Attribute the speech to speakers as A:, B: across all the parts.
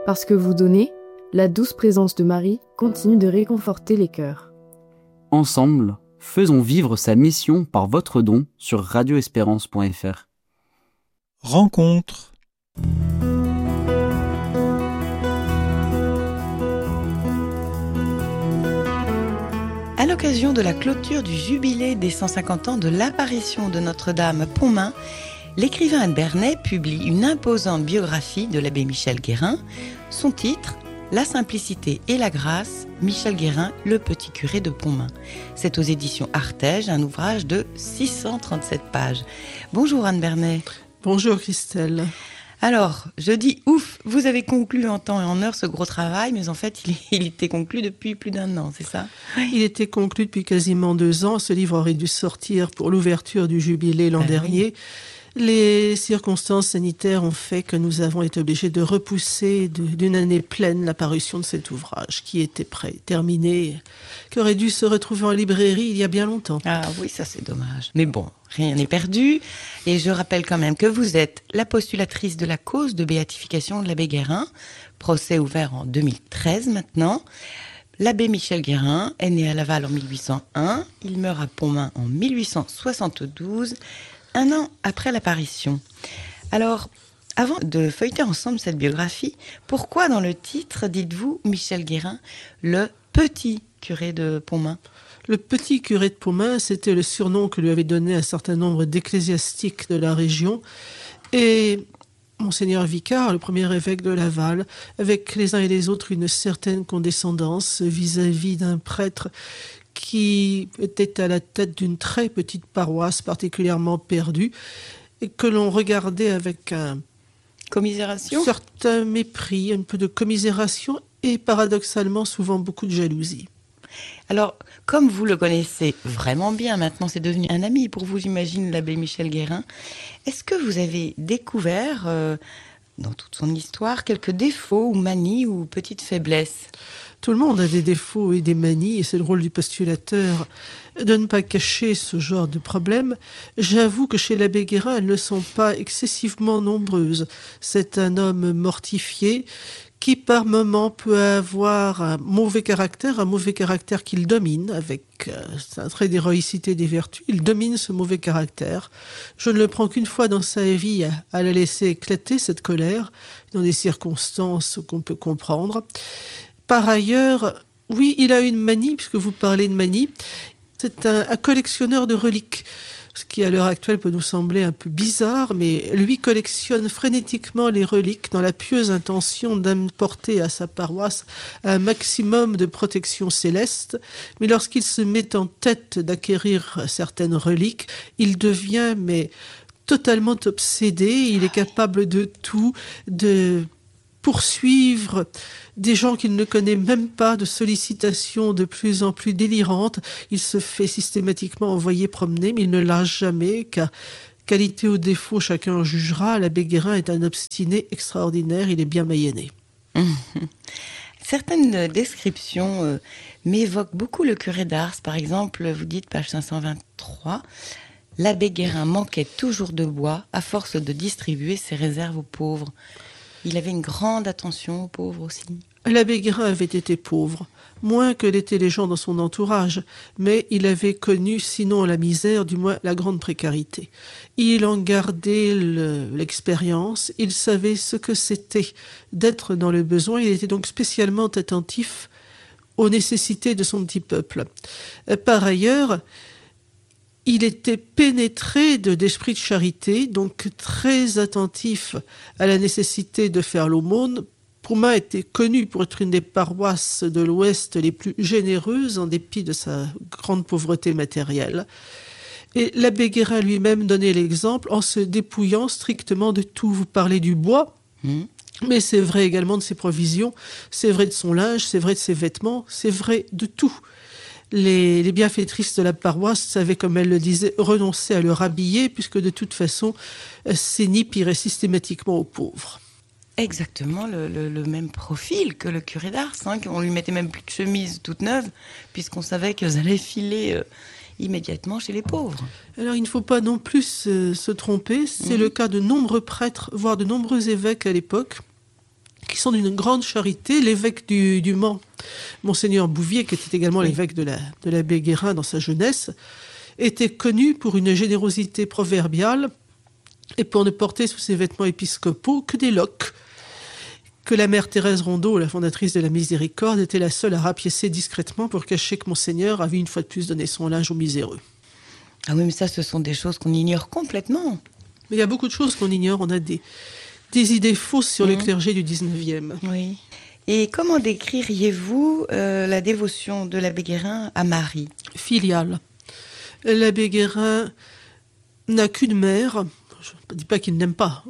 A: Parce que vous donnez, la douce présence de Marie continue de réconforter les cœurs.
B: Ensemble, faisons vivre sa mission par votre don sur radioespérance.fr.
C: Rencontre.
D: À l'occasion de la clôture du jubilé des 150 ans de l'apparition de Notre-Dame à Pontmain, l'écrivain Anne Bernet publie une imposante biographie de l'abbé Michel Guérin. Son titre, La simplicité et la grâce, Michel Guérin, le petit curé de Pontmain. C'est aux éditions Artege, un ouvrage de 637 pages. Bonjour Anne Bernet.
E: Bonjour Christelle.
D: Alors, je dis ouf, vous avez conclu en temps et en heure ce gros travail, mais en fait, il était conclu depuis plus d'1 an, c'est ça ?
E: Il était conclu depuis quasiment 2 ans. Ce livre aurait dû sortir pour l'ouverture du jubilé l'an dernier. Oui. Les circonstances sanitaires ont fait que nous avons été obligés de repousser d'une année pleine la parution de cet ouvrage qui était prêt, terminé, qui aurait dû se retrouver en librairie il y a bien longtemps.
D: Ah oui, ça c'est dommage. Mais bon, rien n'est perdu. Et je rappelle quand même que vous êtes la postulatrice de la cause de béatification de l'abbé Guérin, procès ouvert en 2013 maintenant. L'abbé Michel Guérin est né à Laval en 1801, il meurt à Pontmain en 1872, 1 an après l'apparition. Alors, avant de feuilleter ensemble cette biographie, pourquoi dans le titre, dites-vous, Michel Guérin, le petit curé de Pontmain ?
E: Le petit curé de Pontmain, c'était le surnom que lui avait donné un certain nombre d'ecclésiastiques de la région. Et Monseigneur Vicard, le premier évêque de Laval, avec les uns et les autres une certaine condescendance vis-à-vis d'un prêtre qui était à la tête d'une très petite paroisse particulièrement perdue et que l'on regardait avec un certain mépris, un peu de commisération et paradoxalement souvent beaucoup de jalousie.
D: Alors, comme vous le connaissez vraiment bien, maintenant c'est devenu un ami pour vous, j'imagine, l'abbé Michel Guérin, est-ce que vous avez découvert, dans toute son histoire, quelques défauts ou manies ou petites faiblesses ?
E: Tout le monde a des défauts et des manies, et c'est le rôle du postulateur de ne pas cacher ce genre de problème. J'avoue que chez l'abbé Guérin, elles ne sont pas excessivement nombreuses. C'est un homme mortifié qui par moments peut avoir un mauvais caractère qu'il domine avec un trait d'héroïcité des vertus. Il domine ce mauvais caractère. Je ne le prends qu'une fois dans sa vie à la laisser éclater, cette colère, dans des circonstances qu'on peut comprendre. Par ailleurs, oui, il a une manie, puisque vous parlez de manie. C'est un collectionneur de reliques, ce qui à l'heure actuelle peut nous sembler un peu bizarre, mais lui collectionne frénétiquement les reliques dans la pieuse intention d'apporter à sa paroisse un maximum de protection céleste. Mais lorsqu'il se met en tête d'acquérir certaines reliques, il devient totalement obsédé. Il est capable de tout, de poursuivre des gens qu'il ne connaît même pas, de sollicitations de plus en plus délirantes. Il se fait systématiquement envoyer promener, mais il ne lâche jamais, car qualité ou défaut, chacun en jugera. L'abbé Guérin est un obstiné extraordinaire, il est bien mayonné.
D: Certaines descriptions m'évoquent beaucoup le curé d'Ars. Par exemple, vous dites, page 523, l'abbé Guérin manquait toujours de bois à force de distribuer ses réserves aux pauvres. Il avait une grande attention aux pauvres aussi.
E: L'abbé Guérin avait été pauvre, moins que l'étaient les gens dans son entourage, mais il avait connu, sinon la misère, du moins la grande précarité. Il en gardait l'expérience, il savait ce que c'était d'être dans le besoin, il était donc spécialement attentif aux nécessités de son petit peuple. Par ailleurs, il était pénétré d'esprit de charité, donc très attentif à la nécessité de faire l'aumône. Pontmain était connu pour être une des paroisses de l'Ouest les plus généreuses, en dépit de sa grande pauvreté matérielle. Et l'abbé Guérin lui-même donnait l'exemple en se dépouillant strictement de tout. Vous parlez du bois, mais c'est vrai également de ses provisions, c'est vrai de son linge, c'est vrai de ses vêtements, c'est vrai de tout. Les bienfaitrices de la paroisse savaient, comme elle le disait, renoncer à le rhabiller, puisque de toute façon, ces nippes iraient systématiquement aux pauvres.
D: Exactement le même profil que le curé d'Ars. On lui mettait même plus de chemise toute neuve, puisqu'on savait qu'elles allaient filer immédiatement chez les pauvres.
E: Alors il ne faut pas non plus se tromper. C'est le cas de nombreux prêtres, voire de nombreux évêques à l'époque, qui sont d'une grande charité. L'évêque du Mans, Monseigneur Bouvier, qui était également l'évêque de l'abbé Guérin dans sa jeunesse, était connu pour une générosité proverbiale et pour ne porter sous ses vêtements épiscopaux que des loques, que la mère Thérèse Rondeau, la fondatrice de la Miséricorde, était la seule à rapiécer discrètement pour cacher que Monseigneur avait une fois de plus donné son linge aux miséreux.
D: Ah oui, mais ça, ce sont des choses qu'on ignore complètement.
E: Mais il y a beaucoup de choses qu'on ignore. On a des idées fausses sur le clergé du 19e.
D: Oui. Et comment décririez-vous la dévotion de l'abbé Guérin à Marie ?
E: Filiale. L'abbé Guérin n'a qu'une mère. Je ne dis pas qu'il n'aime pas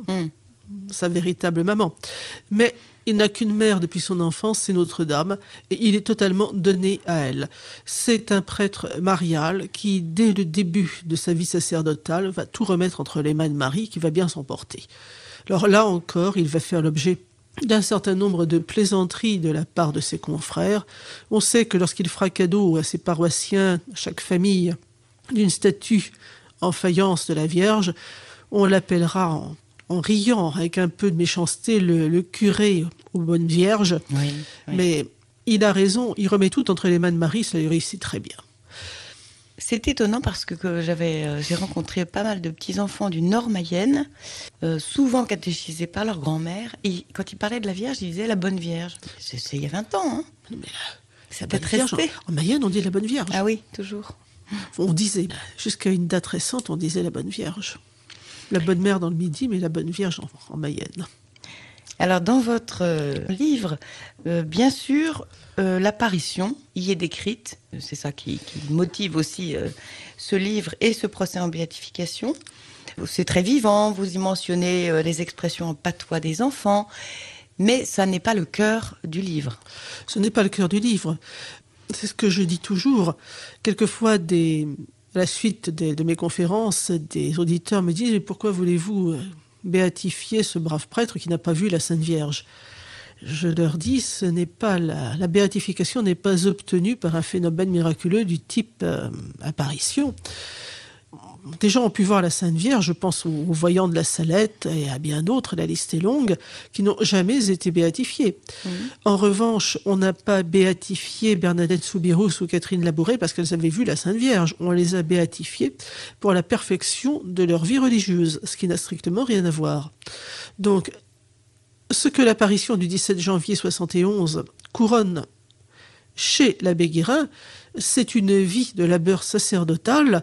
E: sa véritable maman. Mais il n'a qu'une mère depuis son enfance, c'est Notre-Dame, et il est totalement donné à elle. C'est un prêtre marial qui, dès le début de sa vie sacerdotale, va tout remettre entre les mains de Marie, qui va bien s'en porter. Alors là encore, il va faire l'objet d'un certain nombre de plaisanteries de la part de ses confrères. On sait que lorsqu'il fera cadeau à ses paroissiens, à chaque famille, d'une statue en faïence de la Vierge, on l'appellera en riant, avec un peu de méchanceté, le curé aux bonnes vierges.
D: Oui.
E: Mais il a raison, il remet tout entre les mains de Marie, ça lui réussit très bien.
D: C'est étonnant parce que j'ai rencontré pas mal de petits-enfants du Nord Mayenne, souvent catéchisés par leur grand-mère, et quand ils parlaient de la Vierge, ils disaient la Bonne Vierge. C'est il y a 20 ans, hein.
E: Mais
D: Ça
E: la
D: peut
E: Bonne Vierge,
D: rester.
E: en Mayenne, on dit la Bonne Vierge.
D: Ah oui, toujours.
E: On disait, jusqu'à une date récente, on disait la Bonne Vierge. La Bonne Mère dans le Midi, mais la Bonne Vierge en Mayenne.
D: Alors, dans votre livre, bien sûr, l'apparition y est décrite. C'est ça qui motive aussi ce livre et ce procès en béatification. C'est très vivant, vous y mentionnez les expressions en patois des enfants, mais ça n'est pas le cœur du livre.
E: Ce n'est pas le cœur du livre. C'est ce que je dis toujours. Quelquefois, à la suite de mes conférences, des auditeurs me disent « Mais pourquoi voulez-vous béatifier ce brave prêtre qui n'a pas vu la Sainte Vierge ?» Je leur dis, ce n'est pas la béatification n'est pas obtenue par un phénomène miraculeux du type apparition. Des gens ont pu voir la Sainte Vierge, je pense aux voyants de la Salette et à bien d'autres, la liste est longue, qui n'ont jamais été béatifiés. En revanche, on n'a pas béatifié Bernadette Soubirous ou Catherine Labouré parce qu'elles avaient vu la Sainte Vierge. On les a béatifiées pour la perfection de leur vie religieuse, ce qui n'a strictement rien à voir. Donc, ce que l'apparition du 17 janvier 71 couronne chez l'abbé Guérin, c'est une vie de labeur sacerdotal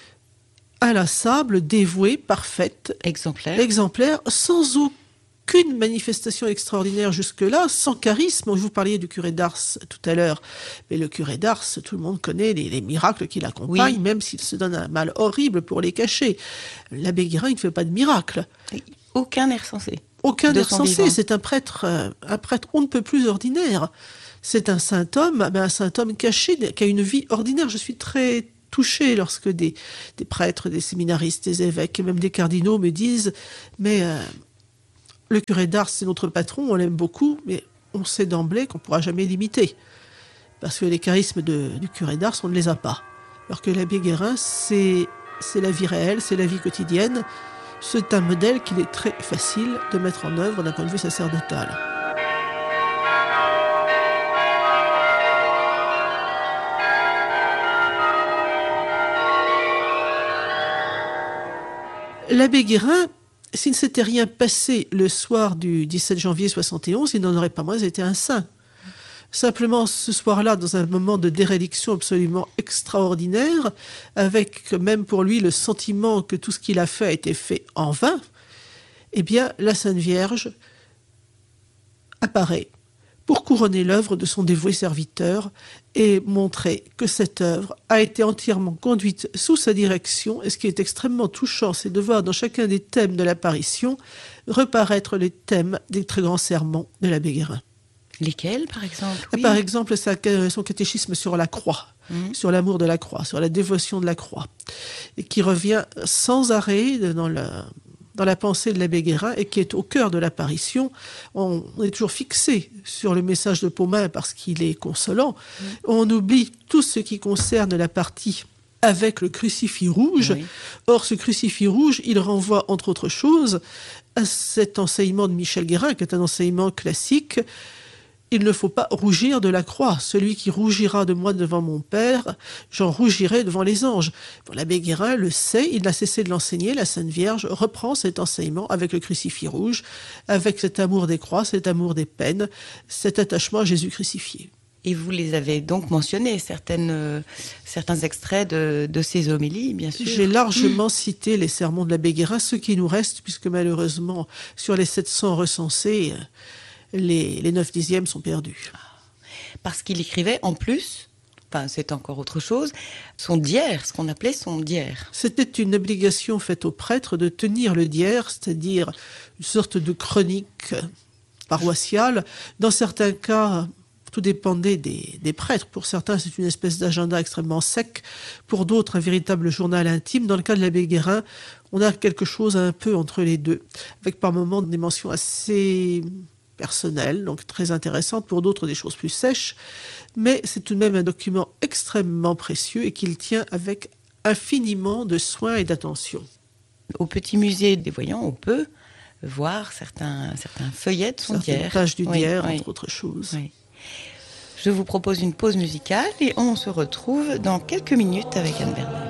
E: inlassable, dévouée, parfaite, exemplaire, sans aucune manifestation extraordinaire jusque-là, sans charisme. Vous parliez du curé d'Ars tout à l'heure, mais le curé d'Ars, tout le monde connaît les miracles qui l'accompagnent, même s'il se donne un mal horrible pour les cacher. L'abbé Guérin, il ne fait pas de miracles.
D: Aucun n'est recensé.
E: Aucun n'est recensé. C'est un prêtre on ne peut plus ordinaire. C'est un saint homme caché, qui a une vie ordinaire. Je suis très touché lorsque des prêtres, des séminaristes, des évêques et même des cardinaux me disent « Mais le curé d'Ars, c'est notre patron, on l'aime beaucoup, mais on sait d'emblée qu'on ne pourra jamais l'imiter. Parce que les charismes du curé d'Ars, on ne les a pas. Alors que l'abbé Guérin, c'est la vie réelle, c'est la vie quotidienne. C'est un modèle qu'il est très facile de mettre en œuvre d'un point de vue sacerdotal. » L'abbé Guérin, s'il ne s'était rien passé le soir du 17 janvier 71, il n'en aurait pas moins été un saint. Simplement, ce soir-là, dans un moment de déréliction absolument extraordinaire, avec même pour lui le sentiment que tout ce qu'il a fait a été fait en vain, eh bien, la Sainte Vierge apparaît pour couronner l'œuvre de son dévoué serviteur et montrer que cette œuvre a été entièrement conduite sous sa direction. Et ce qui est extrêmement touchant, c'est de voir dans chacun des thèmes de l'apparition reparaître les thèmes des très grands sermons de l'abbé Guérin.
D: Lesquels, par exemple?
E: Par exemple, son catéchisme sur la croix, sur l'amour de la croix, sur la dévotion de la croix, et qui revient sans arrêt dans la pensée de l'abbé Guérin et qui est au cœur de l'apparition. On est toujours fixé sur le message de Paumin parce qu'il est consolant. On oublie tout ce qui concerne la partie avec le crucifix rouge.
D: Oui.
E: Or, ce crucifix rouge, il renvoie, entre autres choses, à cet enseignement de Michel Guérin, qui est un enseignement classique. Il ne faut pas rougir de la croix. Celui qui rougira de moi devant mon Père, j'en rougirai devant les anges. Bon, l'abbé Guérin le sait, il n'a cessé de l'enseigner. La Sainte Vierge reprend cet enseignement avec le crucifix rouge, avec cet amour des croix, cet amour des peines, cet attachement à Jésus crucifié.
D: Et vous les avez donc mentionnés, certains extraits de ces homélies, bien sûr.
E: J'ai largement cité les sermons de l'abbé Guérin, ceux qui nous restent, puisque malheureusement, sur les 700 recensés, les 9/10 sont perdus.
D: Parce qu'il écrivait en plus, enfin c'est encore autre chose, son dière, ce qu'on appelait son dière.
E: C'était une obligation faite aux prêtres de tenir le dière, c'est-à-dire une sorte de chronique paroissiale. Dans certains cas, tout dépendait des prêtres. Pour certains, c'est une espèce d'agenda extrêmement sec. Pour d'autres, un véritable journal intime. Dans le cas de l'abbé Guérin, on a quelque chose un peu entre les deux, avec par moments des mentions assez personnelles, donc très intéressantes, pour d'autres des choses plus sèches. Mais c'est tout de même un document extrêmement précieux et qu'il tient avec infiniment de soin et d'attention.
D: Au Petit Musée des Voyants, on peut voir certains feuillets de son
E: Certaines
D: dière.
E: pages du dière,
D: Oui.
E: entre autres choses.
D: Oui. Je vous propose une pause musicale et on se retrouve dans quelques minutes avec Anne Bernard.